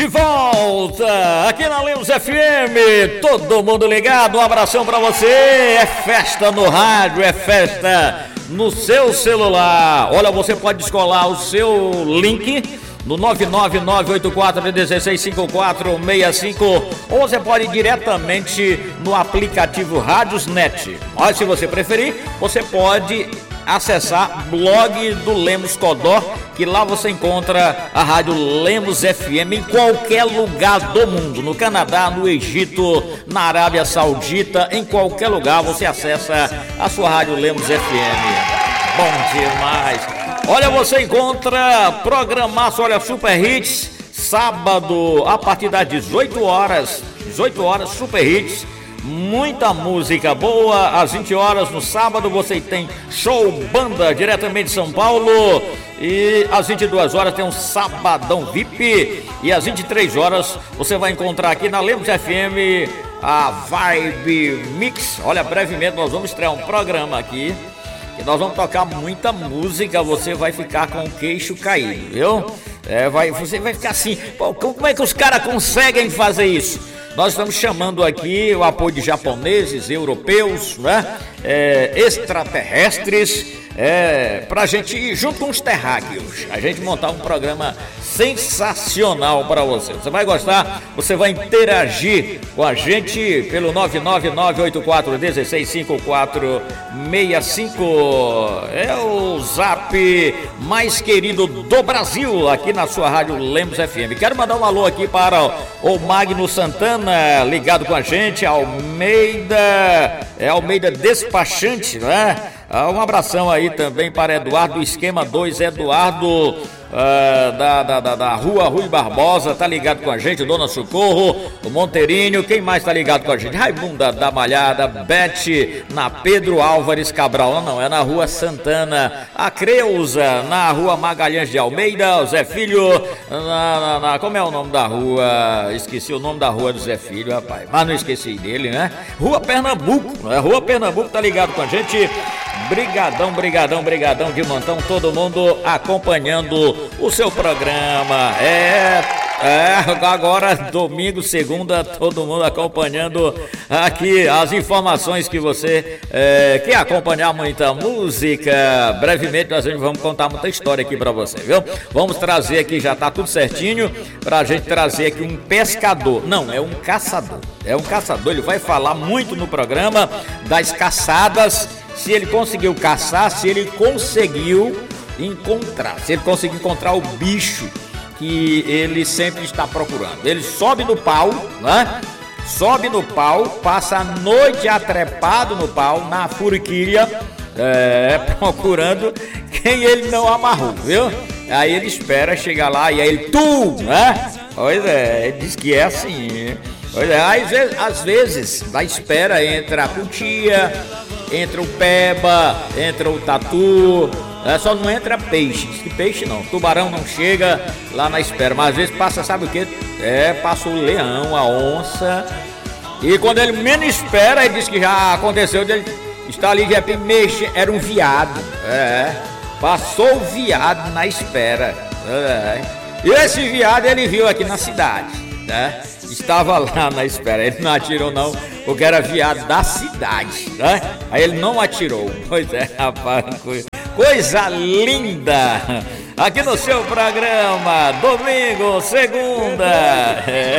De volta aqui na Lemos FM, todo mundo ligado, um abração pra você. É festa no rádio, é festa no seu celular. Olha, você pode descolar o seu link no 99984165465 ou você pode ir diretamente no aplicativo Rádiosnet. Mas se você preferir, você pode acessar blog do Lemos Codó, que lá você encontra a rádio Lemos FM em qualquer lugar do mundo, no Canadá, no Egito, na Arábia Saudita, em qualquer lugar você acessa a sua rádio Lemos FM. Bom demais! Olha, você encontra programaço, olha, Super Hits, sábado a partir das 18 horas, Super Hits. Muita música boa. Às 20 horas no sábado você tem show banda diretamente de São Paulo. E às 22 horas tem um sabadão VIP. E às 23 horas você vai encontrar aqui na Lemos FM a Vibe Mix. Olha, brevemente nós vamos estrear um programa aqui e nós vamos tocar muita música. Você vai ficar com o queixo caído, viu? Você vai ficar assim, pô, como é que os caras conseguem fazer isso? Nós estamos chamando aqui o apoio de japoneses, europeus, né? Extraterrestres, pra gente ir junto com os terráqueos, a gente montar um programa sensacional para você. Você vai gostar, você vai interagir com a gente pelo 99984165465. É o zap mais querido do Brasil, aqui na sua rádio Lemos FM. Quero mandar um alô aqui para o Magno Santana, ligado com a gente, Almeida Despachante, né? Um abração aí também para Eduardo Esquema 2, Eduardo da Rua Rui Barbosa, tá ligado com a gente, Dona Socorro, o Monteirinho, quem mais tá ligado com a gente? Raimunda da Malhada, Bete, na Pedro Álvares Cabral, não, é na Rua Santana, a Creuza, na Rua Magalhães de Almeida, o Zé Filho, como é o nome da rua? Esqueci o nome da rua do Zé Filho, rapaz, mas não esqueci dele, né? Rua Pernambuco, né? Rua Pernambuco tá ligado com a gente. Brigadão de montão, todo mundo acompanhando o seu programa. Agora domingo, segunda, todo mundo acompanhando aqui as informações que você quer acompanhar muita música. Brevemente nós vamos contar muita história aqui pra você, viu? Vamos trazer aqui, já tá tudo certinho, pra gente trazer aqui um pescador. Não, é um caçador. É um caçador, ele vai falar muito no programa das caçadas. Se ele conseguiu caçar, se ele conseguiu encontrar o bicho que ele sempre está procurando. Ele sobe no pau, né? Sobe no pau, passa a noite atrepado no pau, na furiquilha, procurando quem ele não amarrou, viu? Aí ele espera chegar lá e aí ele, né? Pois é, ele diz que é assim. Pois é, às vezes, na espera entra a cutia, entra o peba, entra o tatu, só não entra peixe, diz que peixe não, tubarão não chega lá na espera, mas às vezes passa, sabe o que? Passa o leão, a onça, e quando ele menos espera, ele diz que já aconteceu, ele está ali de repente, mexe, era um viado, passou o viado na espera, e esse viado ele viu aqui na cidade, né? Estava lá na espera, ele não atirou não, porque era viado da cidade, né? Aí ele não atirou, pois é, rapaz, coisa linda, aqui no seu programa, domingo, segunda,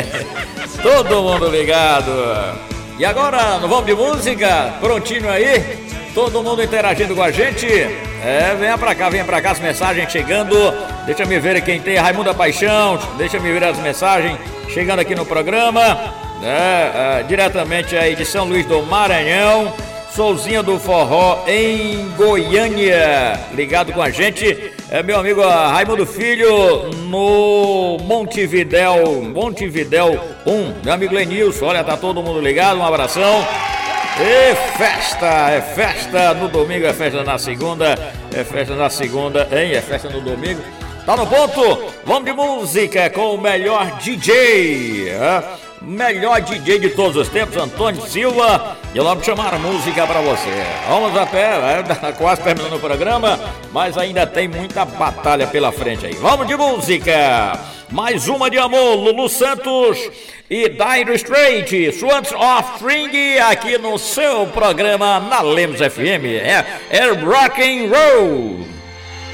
todo mundo ligado. E agora, não vamos de música, prontinho aí, todo mundo interagindo com a gente, venha pra cá, as mensagens chegando, deixa me ver quem tem, Raimunda Paixão, deixa me ver as mensagens chegando aqui no programa, diretamente aí de São Luís do Maranhão, Souzinha do Forró em Goiânia, ligado com a gente, meu amigo Raimundo Filho no Montevidéu 1, meu amigo Lenilson, olha, tá todo mundo ligado, um abração. É festa no domingo, é festa na segunda, é festa no domingo. Tá no ponto? Vamos de música com o melhor DJ, melhor DJ de todos os tempos, Antônio Silva. E vamos chamar a música pra você. Vamos até, quase terminando o programa, mas ainda tem muita batalha pela frente aí. Vamos de música! Mais uma de amor, Lulu Santos e Dire Straits, Swans of String, aqui no seu programa na Lemos FM. É rock and roll.